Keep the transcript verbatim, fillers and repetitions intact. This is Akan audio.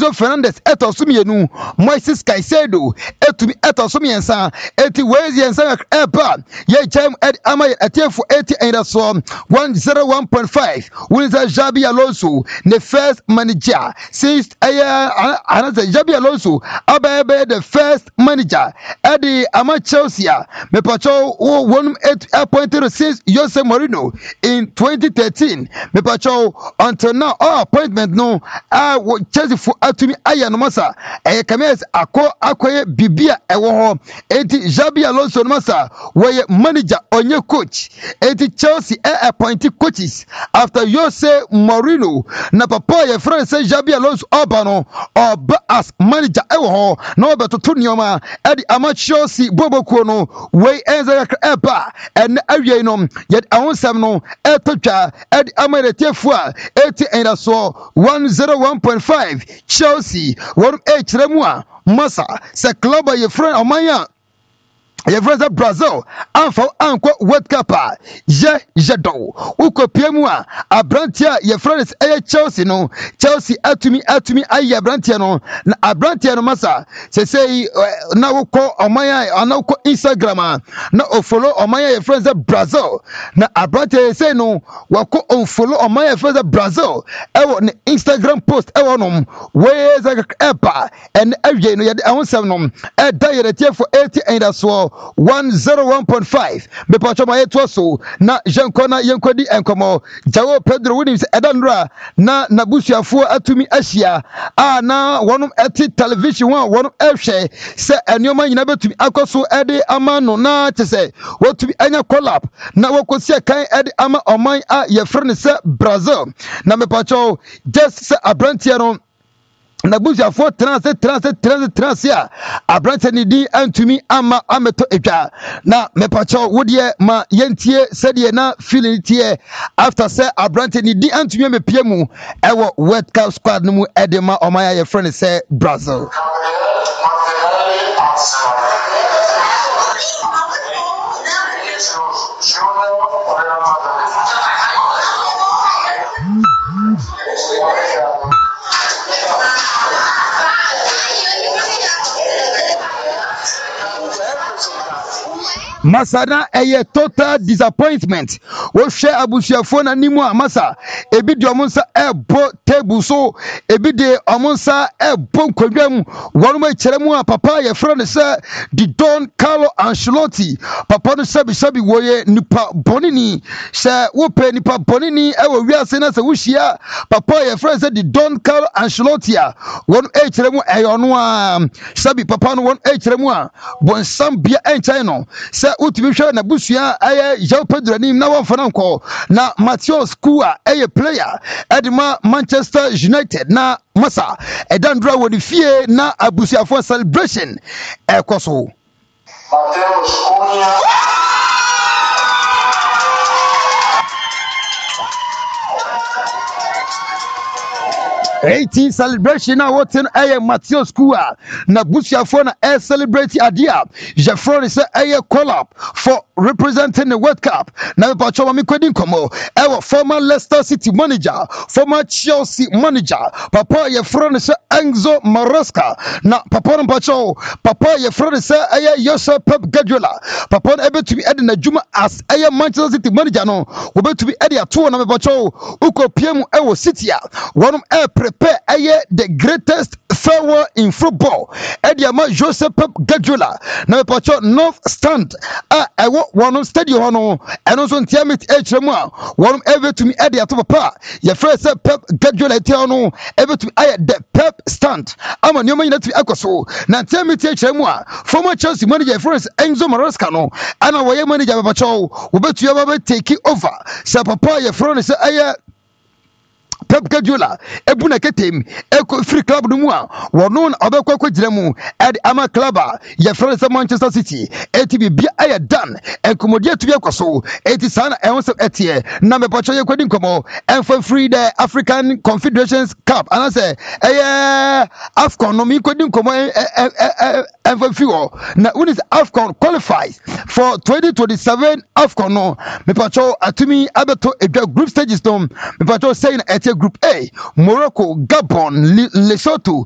Enzo Fernandez eto sumienu Moises Caicedo etumi eto sumiensa eti wezi ensa epa ye chem ed ama etiefo eti enraso one oh one point five Winza Xabi Alonso the first manager since aya another Xabi Alonso abebe the first manager edi ama Chelsea me pacho one eight appointed since Jose Mourinho in twenty thirteen me pacho until now all appointment no ah Chelsea for atumi aya no masa e kames akọ akoye bibia ewo ho enti Xabi Alonso no masa weye manager onye coach enti Chelsea e appointed coaches after Jose Mourinho na papa ye friend say Xabi Alonso obano oba as manager ewo ho na obeto nioma e di ama Chelsea bobokuo no we enza eba en awie no ye awonsam no etotwa e di ama retiefo a eti enra so one oh one point five Chelsea one h remua masa se club ye friend omanya ye friend Brazil anfa anko World Cup ye jedo uko piemu a abrantia ye friends eh Chelsea no Chelsea atumi atumi ayi abrantia no na abrantia no masa se say na uko omanya na uko Instagram na o follow omanya ye friends Brazil na abrantia say no wako on follow omanya ye friends Brazil ewo ne Instagram post ewo no we za epa en awie no ye awonsam no e da ye retie for eighty and so one oh one point five me pacho ma yeto so na jenko na yenkodi enkomo Jawo Pedro Williams edanra na nabusuafo atumi ahia a na wonum eti television one wonum ehwe se enioma nyina betumi akoso ede ama no na chese wotumi anya collab na wokosi kan ede ama oman a ye frene se Brazil na me pacho just se abrantia no na buja for trans trans trans trans ya abrante ni di antumi ama ameto etwa na mepacho wodie ma yentie sedie na feeling tie after say abrante ni di antumi mepiemu ewo World Cup squad no mu edema omaya ye friend say Brazil. Masana eye total disappointment wo hwe abusuafo na nimu amasa ebi de omonsa ebo table so ebi de omonsa ebo nkwadwam wonu ma kyeremu a papa ye friend se di Don Carlo Ancelotti papa no sabi sabi woye nipa bonini se wo pe nipa bonini e wo wiase na se wo hia papa ye friend se di Don Carlo Ancelotti a wonu e kyeremu e yono a sabi papa no wonu e kyeremu a bonsam bia enchai no se utimi hwe na busua aye Jawo Pedro ni na wonfa nanko na Matheus Cunha aye player edima Manchester United na masa edandra woni fie na abusuafo celebration ekoso Matheus Cunha eighteen celebration na wotin aye Matheus Cunha na busuafo na air celebrate adia Jeffrey say aye collab for representing the World Cup na pacho ma mikwedi nkomo ewo former Leicester City manager former Chelsea manager papa ye friend say Enzo Maresca na papa no pacho papa ye friend say aye Jose Pep Guardiola papa no ebe to be ed na juma as aye Manchester City manager no wo be to be ed ato na pacho uko piemu ewo City a wonum e prepare aye the greatest farewell in football Ediama Jose Pep Guardiola na pacho North Stand a ewo one stadium hono eno so ntiamit echremu a wonum ever to me edi ato papa ye first say Pep Guardiola eti hono ever to aye the Pep Stand ama nyoma nyina to akoso na ntiamit echremu a former Chelsea manager first Enzo Maresca no ana woye manager pacho wo betu ya ba take over say papa ye front say aye Pep Guardiola ebuna ketem eko free club no mu a wono na obekwa kwagiremu ed ama club ye friend Manchester City etibi bia aye dan enkomodi atubi akoso eti sana ehonse etie na mepacho ye kwadi nkomo enfa free the African Confederations Cup and I say eh AFCON no mi kwadi nkomo enfa fiwo na when is AFCON qualifies for twenty twenty-seven AFCON no mepacho atumi abeto edwa group stages no mepacho saying etie Group A, Morocco, Gabon, Le Lesotho,